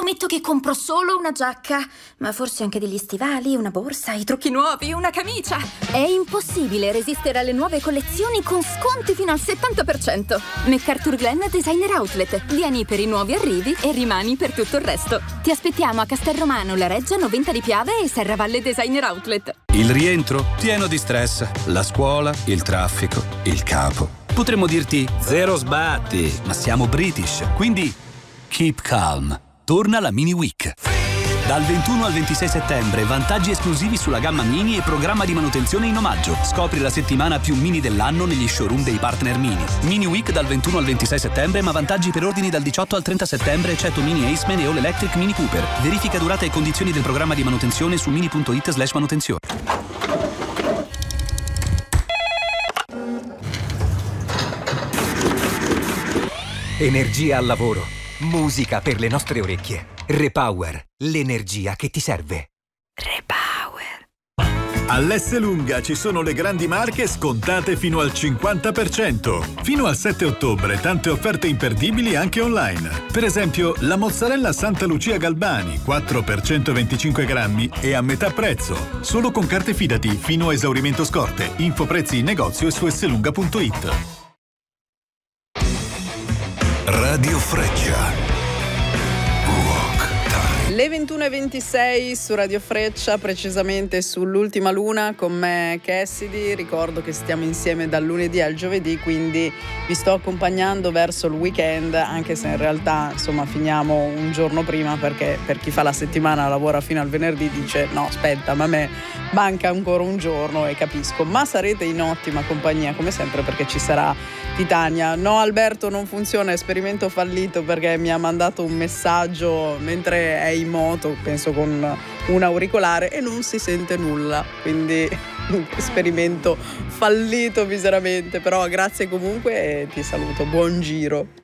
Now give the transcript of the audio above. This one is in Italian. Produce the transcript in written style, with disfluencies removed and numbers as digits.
Prometto che compro solo una giacca, ma forse anche degli stivali, una borsa, i trucchi nuovi, una camicia. È impossibile resistere alle nuove collezioni con sconti fino al 70%. MacArthur Glen Designer Outlet. Vieni per i nuovi arrivi e rimani per tutto il resto. Ti aspettiamo a Castelromano, La Reggia, Noventa di Piave e Serravalle Designer Outlet. Il rientro pieno di stress, la scuola, il traffico, il capo. Potremmo dirti zero sbatti, ma siamo British, quindi keep calm. Torna la Mini Week. Dal 21 al 26 settembre, vantaggi esclusivi sulla gamma Mini e programma di manutenzione in omaggio. Scopri la settimana più Mini dell'anno negli showroom dei partner Mini. Mini Week dal 21 al 26 settembre, ma vantaggi per ordini dal 18 al 30 settembre, eccetto Mini Aceman e All Electric Mini Cooper. Verifica durata e condizioni del programma di manutenzione su mini.it/manutenzione. Energia al lavoro. Musica per le nostre orecchie. Repower, l'energia che ti serve. Repower. All'Esselunga ci sono le grandi marche scontate fino al 50%. Fino al 7 ottobre tante offerte imperdibili anche online. Per esempio, la mozzarella Santa Lucia Galbani, 4 per 125 grammi e a metà prezzo. Solo con carte Fidati fino a esaurimento scorte. Info prezzi in negozio e su esselunga.it. Radio Freccia. Le 21:26 su Radio Freccia, precisamente sull'ultima luna, con me Cassidy. Ricordo che stiamo insieme dal lunedì al giovedì, quindi vi sto accompagnando verso il weekend, anche se in realtà insomma finiamo un giorno prima, perché per chi fa la settimana lavora fino al venerdì dice no aspetta, ma a me manca ancora un giorno, e capisco, ma sarete in ottima compagnia come sempre, perché ci sarà Titania. No Alberto, non funziona, esperimento fallito, perché mi ha mandato un messaggio mentre è in moto, penso con un auricolare, e non si sente nulla, quindi esperimento fallito miseramente, però grazie comunque e ti saluto, buon giro.